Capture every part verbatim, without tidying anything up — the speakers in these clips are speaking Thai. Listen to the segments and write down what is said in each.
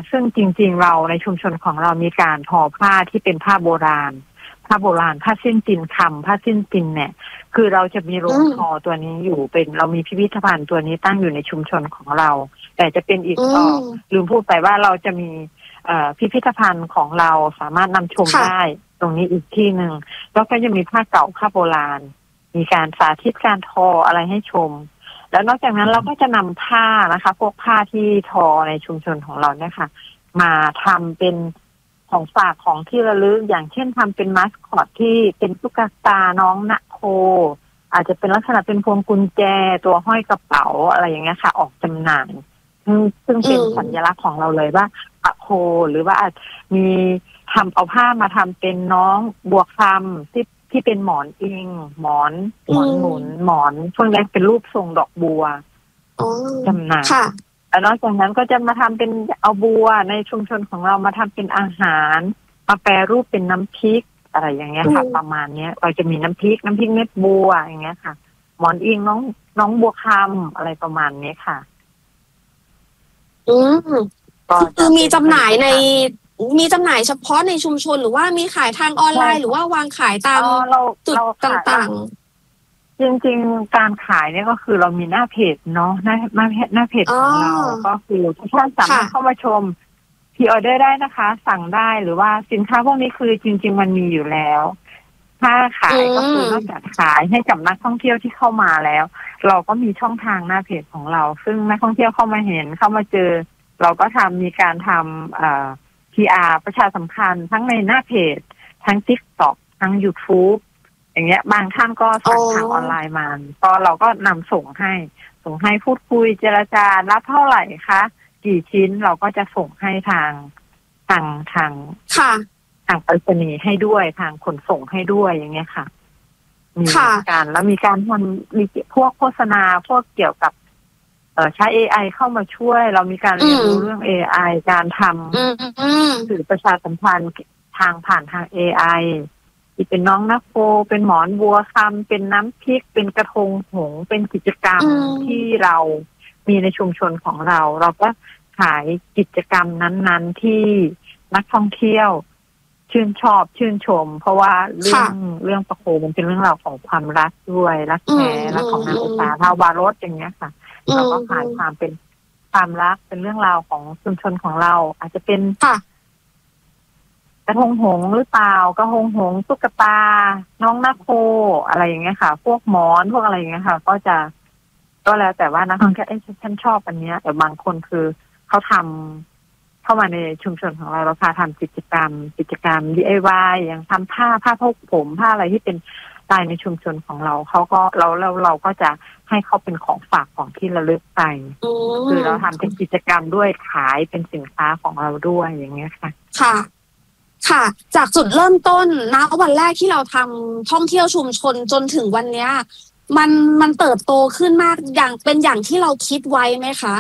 ซึ่งจริงๆเราในชุมชนของเรามีการทอผ้าที่เป็นผ้าโบราณผ้าโบราณผ้าสิ้นจินคำผ้าสิ้นจินเนี่ยคือเราจะมีโรงทอตัวนี้อยู่เป็นเรามีพิพิธภัณฑ์ตัวนี้ตั้งอยู่ในชุมชนของเราแต่จะเป็นอีกอ๋อลืมพูดไปว่าเราจะมีพิพิธภัณฑ์ของเราสามารถนำชมได้ตรงนี้อีกที่หนึ่งแล้วก็จะมีผ้าเก่าผ้าโบราณมีการสาธิตการทออะไรให้ชมแล้วนอกจากนั้นเราก็จะนำผ้านะคะพวกผ้าที่ทอในชุมชนของเราเนี่ยค่ะมาทำเป็นของฝากของที่ระลึกอย่างเช่นทำเป็นมาสคอตที่เป็นตุ๊กตาน้องณโคอาจจะเป็นลักษณะเป็นพวงกุญแจตัวห้อยกระเป๋าอะไรอย่างเงี้ยค่ะออกจำหน่ายซึ่งเป็นสัญลักษณ์ของเราเลยว่าณโคหรือว่าอาจมีทำเอาผ้ามาทำเป็นน้องบวกคำที่ที่เป็นหมอนอิงหมอนหมอนหนุนหมอนช่วงแรกเป็นรูปทรงดอกบัวจำหน่ายแล้วนอกจากนั้นก็จะมาทำเป็นเอาบัวในชุมชนของเรามาทำเป็นอาหารมาแปรรูปเป็นน้ำพริกอะไรอย่างเงี้ยค่ะประมาณเนี้ยเราจะมีน้ำพริกน้ำพริกเม็ดบัวอย่างเงี้ยค่ะหมอนอิงน้องน้องบัวคำอะไรประมาณนี้ค่ะอืมก็คือมีจำหน่ายในมีจำหน่ายเฉพาะในชุมชนหรือว่ามีขายทางออนไลน์หรือว่าวางขายตามจุดต่างๆจริงๆการขายเนี่ยก็คือเรามีหน้าเพจเนาะหน้าหน้าหน้าเพจของเราก็คือทุกท่านสามารถเข้ามาชมพรีออเดอร์ได้นะคะสั่งได้หรือว่าสินค้าพวกนี้คือจริงๆมันมีอยู่แล้วถ้าขายก็คือนอกจากขายให้กับนักท่องเที่ยวที่เข้ามาแล้วเราก็มีช่องทางหน้าเพจของเราซึ่งนักท่องเที่ยวเข้ามาเห็นเข้ามาเจอเราก็ทำมีการทำเอ่อ พี อาร์ ประชาสัมพันธ์ทั้งในหน้าเพจทั้ง TikTok ทั้ง YouTube อย่างเงี้ยบางท่านก็สั่งทางออนไลน์มาก็เราก็นำส่งให้ส่งให้พูดคุยเจรจารับเท่าไหร่คะกี่ชิ้นเราก็จะส่งให้ทางทางทางค่ะทางไปรษณีย์ให้ด้วยทางขนส่งให้ด้วยอย่างเงี้ยค่ะมีการแล้วมีการทำมีพวกโฆษณาพวกเกี่ยวกับเอ่อใช้ เอ ไอ เข้ามาช่วยเรามีการเรียนรู้เรื่อง เอ ไอ การทำสื่อประชาสัมพันธ์ทางผ่านทาง เอ ไอ ที่เป็นน้องนักโฟเป็นหมอนบัวคำเป็นน้ำพริกเป็นกระทงหงส์เป็นกิจกรรมที่เรามีในชุมชนของเราเราก็ขายกิจกรรมนั้นๆที่นักท่องเที่ยวชื่นชอบชื่นชมเพราะว่าเรื่องเรื่องประโคมันเป็นเรื่องราวของความรักด้วยรักแท้รักของนางอุตสาหภาวารสอย่างเงี้ยค่ะเราก็ขายความเป็นความรักเป็นเรื่องราวของชุมชนของเราอาจจะเป็นกระทงหงส์หรือเปล่ากระทงหงส์ตุ๊กตาน้องนาโคอะไรอย่างเงี้ยค่ะพวกหมอนพวกอะไรอย่างเงี้ยค่ะก็จะก็แล้วแต่ว่านักท่องเที่ยวเอ๊ะฉันชอบอันเนี้ยแต่บางคนคือเขาทำเข้ามาในชุมชนของเราเราพาทำกิจกรรมกิจกรรม ดี ไอ วาย อย่างทำผ้าผ้าพกผมผ้าอะไรที่เป็นลายในชุมชนของเราเขาก็เราเราเราก็จะให้เขาเป็นของฝากของที่ระลึกไปคือเราทำเป็นกิจกรรมด้วยขายเป็นสินค้าของเราด้วยอย่างเงี้ยค่ะค่ะค่ะจากจุดเริ่มต้นณวันแรกที่เราทำท่องเที่ยวชุมชนจนถึงวันเนี้ยมันมันเติบโตขึ้นมากอย่างเป็นอย่างที่เราคิดไว้ไหมคะ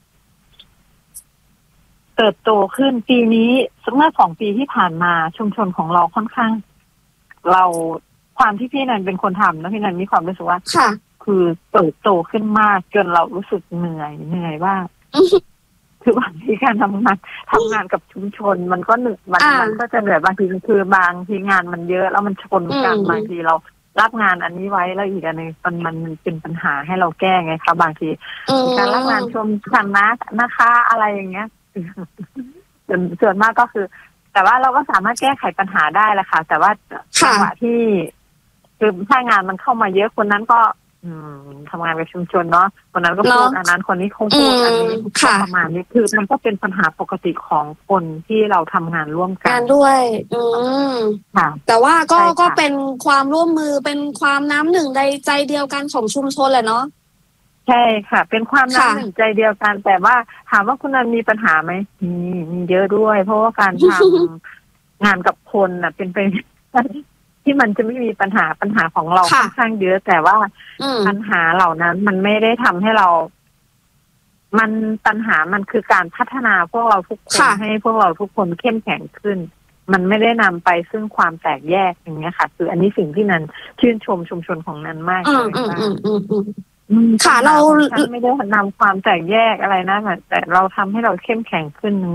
เติบโตขึ้นปีนี้เมื่อสองปีที่ผ่านมาชุมชนของเราค่อนข้างเราความที่พี่นันเป็นคนทำแล้วพี่นันมีความรู้สึกว่าค่ะคือเติบโตขึ้นมากจนเรารู้สึกเหนื่อยเหนื่อยว่าคือบางทีการทำงานทำงานกับชุมชนมันก็เหนื่อยมันมันก็จะเหนื่อยบางทีคือบางทีงานมันเยอะแล้วมันชนกันบางทีเรารับงานอันนี้ไว้แล้วอีกอันนึงมันมันเป็นปัญหาให้เราแก้ไงคะบางทีการรับงานชมคณะนะคะอะไรอย่างเงี้ยส่วนมากก็คือแต่ว่าเราก็สามารถแก้ไขปัญหาได้แหละค่ะแต่ว่าจังหวะที่คือถ้างานมันเข้ามาเยอะคนนั้นก็ทำงานกับชุมชนเนาะคนนั้นก็พูดอันนั้นคนนี้คงพูดอันนี้ประมาณนี้คือมันก็เป็นปัญหาปกติของคนที่เราทำงานร่วมกันด้วยอืมค่ะแต่ว่าก็ก็เป็นความร่วมมือเป็นความน้ำหนึ่งในใจเดียวกันของชุมชนแหละเนาะใช่ค่ะเป็นความน้ำหนึ่งใจเดียวกันแต่ว่าถามว่าคุณนันมีปัญหาไหมมีมีเยอะด้วยเพราะว่าการทำงานกับคนน่ะเป็นไปที่มันจะไม่มีปัญหาปัญหาของเราค่อนข้างเยอะแต่ว่าปัญหาเหล่านั้นมันไม่ได้ทำให้เรา มันปัญหามันคือการพัฒนาพวกเราทุกคนให้พวกเราทุกคนเข้มแข็งขึ้นมันไม่ได้นำไปซึ่งความแตกแยกอย่างเงี้ยค่ะคืออันนี้สิ่งที่นันชื่นชมชุมชนของนันมากเลยว่าค่ะเราไม่ได้นำความแตกแยกอะไรนะแต่เราทำให้เราเข้มแข็งขึ้น